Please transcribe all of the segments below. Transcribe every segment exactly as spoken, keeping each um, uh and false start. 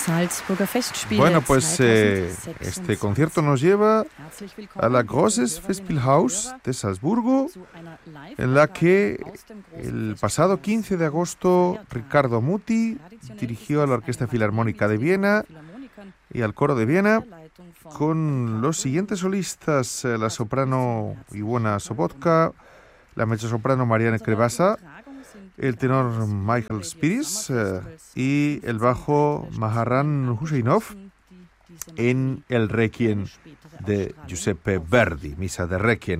Bueno, pues eh, este concierto nos lleva a la Großes Festspielhaus de Salzburgo, en la que el pasado quince de agosto Riccardo Muti dirigió a la Orquesta Filarmónica de Viena y al Coro de Viena con los siguientes solistas: la soprano Iwona Sobotka, la mezzosoprano Marianne Krevasa, el tenor Michael Spiris eh, y el bajo Maharan Husseinov en el Requiem de Giuseppe Verdi, Misa de Requiem.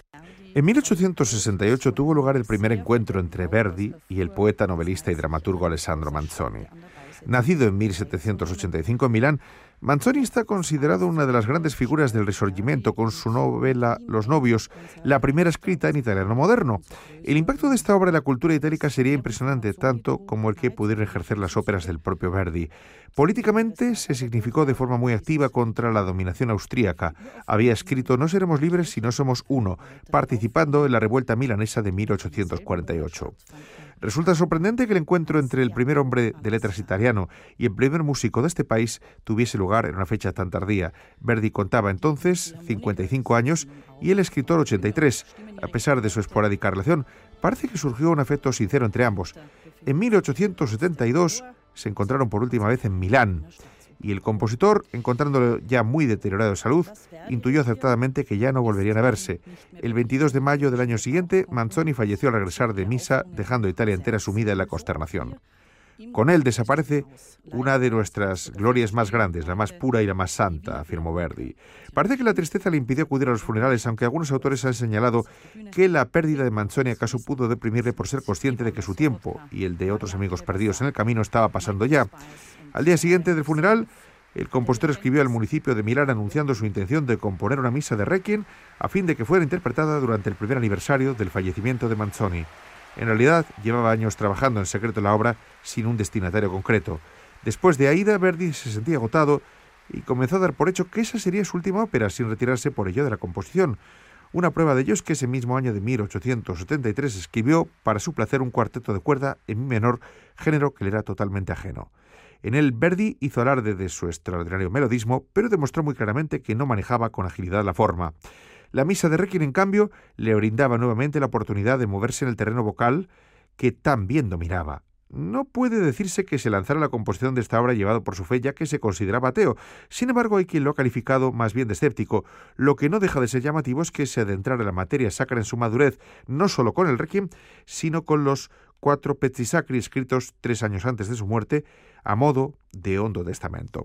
En mil ochocientos sesenta y ocho tuvo lugar el primer encuentro entre Verdi y el poeta, novelista y dramaturgo Alessandro Manzoni. Nacido en mil setecientos ochenta y cinco en Milán, Manzoni está considerado una de las grandes figuras del Risorgimento con su novela Los novios, la primera escrita en italiano moderno. El impacto de esta obra en la cultura itálica sería impresionante, tanto como el que pudieron ejercer las óperas del propio Verdi. Políticamente se significó de forma muy activa contra la dominación austríaca. Había escrito "No seremos libres si no somos uno", participando en la revuelta milanesa de mil ochocientos cuarenta y ocho. Resulta sorprendente que el encuentro entre el primer hombre de letras italiano y el primer músico de este país tuviese lugar en una fecha tan tardía. Verdi contaba entonces cincuenta y cinco años y el escritor ochenta y tres. A pesar de su esporádica relación, parece que surgió un afecto sincero entre ambos. En mil ochocientos setenta y dos se encontraron por última vez en Milán, y el compositor, encontrándolo ya muy deteriorado de salud, intuyó acertadamente que ya no volverían a verse. El veintidós de mayo del año siguiente, Manzoni falleció al regresar de misa, dejando a Italia entera sumida en la consternación. Con él desaparece una de nuestras glorias más grandes, la más pura y la más santa, afirmó Verdi. Parece que la tristeza le impidió acudir a los funerales, aunque algunos autores han señalado que la pérdida de Manzoni acaso pudo deprimirle por ser consciente de que su tiempo y el de otros amigos perdidos en el camino estaba pasando ya. Al día siguiente del funeral, el compositor escribió al municipio de Milán anunciando su intención de componer una misa de Requiem a fin de que fuera interpretada durante el primer aniversario del fallecimiento de Manzoni. En realidad, llevaba años trabajando en secreto la obra sin un destinatario concreto. Después de Aida, Verdi se sentía agotado y comenzó a dar por hecho que esa sería su última ópera, sin retirarse por ello de la composición. Una prueba de ello es que ese mismo año de mil ochocientos setenta y tres escribió para su placer un cuarteto de cuerda en mi menor, género que le era totalmente ajeno. En él, Verdi hizo alarde de su extraordinario melodismo, pero demostró muy claramente que no manejaba con agilidad la forma. La misa de Requiem, en cambio, le brindaba nuevamente la oportunidad de moverse en el terreno vocal que tan bien dominaba. No puede decirse que se lanzara a la composición de esta obra llevado por su fe, ya que se consideraba ateo. Sin embargo, hay quien lo ha calificado más bien de escéptico. Lo que no deja de ser llamativo es que se adentrara en la materia sacra en su madurez, no solo con el Requiem, sino con los cuatro Pezzi Sacri escritos tres años antes de su muerte, a modo de hondo testamento.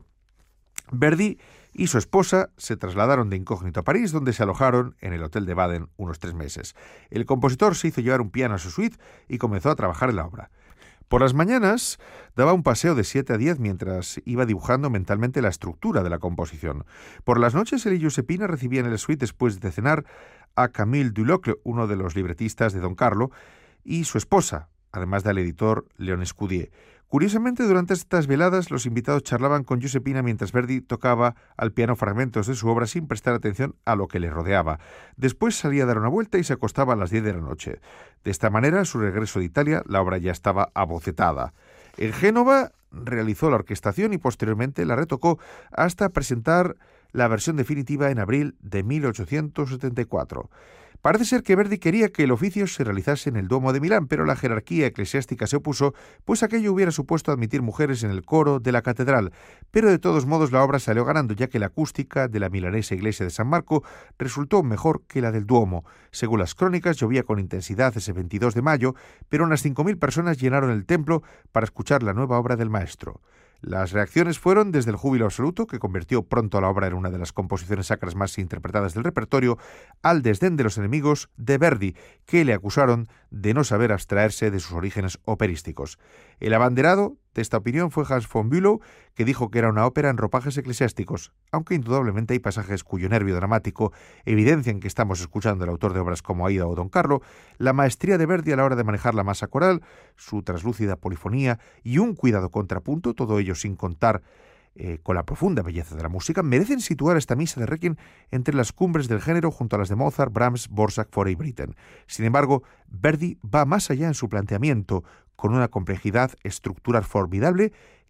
Verdi y su esposa se trasladaron de incógnito a París, donde se alojaron en el Hotel de Baden unos tres meses. El compositor se hizo llevar un piano a su suite y comenzó a trabajar en la obra. Por las mañanas daba un paseo de siete a diez mientras iba dibujando mentalmente la estructura de la composición. Por las noches él y Giuseppina recibían en el suite, después de cenar, a Camille Dulocle, uno de los libretistas de Don Carlo, y su esposa, además del editor Léon Scudé. Curiosamente, durante estas veladas, los invitados charlaban con Giuseppina mientras Verdi tocaba al piano fragmentos de su obra sin prestar atención a lo que le rodeaba. Después salía a dar una vuelta y se acostaba a las diez de la noche. De esta manera, a su regreso de Italia, la obra ya estaba abocetada. En Génova realizó la orquestación y posteriormente la retocó hasta presentar la versión definitiva en abril de mil ochocientos setenta y cuatro. Parece ser que Verdi quería que el oficio se realizase en el Duomo de Milán, pero la jerarquía eclesiástica se opuso, pues aquello hubiera supuesto admitir mujeres en el coro de la catedral. Pero de todos modos la obra salió ganando, ya que la acústica de la milanesa iglesia de San Marco resultó mejor que la del Duomo. Según las crónicas, llovía con intensidad ese veintidós de mayo, pero unas cinco mil personas llenaron el templo para escuchar la nueva obra del maestro. Las reacciones fueron desde el júbilo absoluto, que convirtió pronto a la obra en una de las composiciones sacras más interpretadas del repertorio, al desdén de los enemigos de Verdi, que le acusaron de no saber abstraerse de sus orígenes operísticos. El abanderado de esta opinión fue Hans von Bülow, que dijo que era una ópera en ropajes eclesiásticos, aunque indudablemente hay pasajes cuyo nervio dramático evidencian que estamos escuchando al autor de obras como Aida o Don Carlo, la maestría de Verdi a la hora de manejar la masa coral, su traslúcida polifonía y un cuidado contrapunto, todo ello sin contar eh, con la profunda belleza de la música, merecen situar esta misa de Requiem entre las cumbres del género junto a las de Mozart, Brahms, Dvorak, Fauré y Britten. Sin embargo, Verdi va más allá en su planteamiento, con una complejidad estructural formidable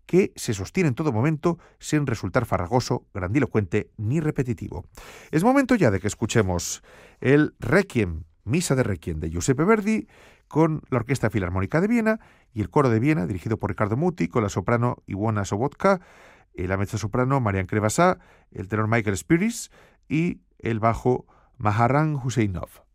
que se sostiene en todo momento sin resultar farragoso, grandilocuente ni repetitivo. Es momento ya de que escuchemos el Requiem, Misa de Requiem de Giuseppe Verdi, con la Orquesta Filarmónica de Viena y el Coro de Viena, dirigido por Ricardo Muti, con la soprano Iwona Sobotka, la mezzosoprano Marian Krevasá, el tenor Michael Spiris y el bajo Maharan Husseinov.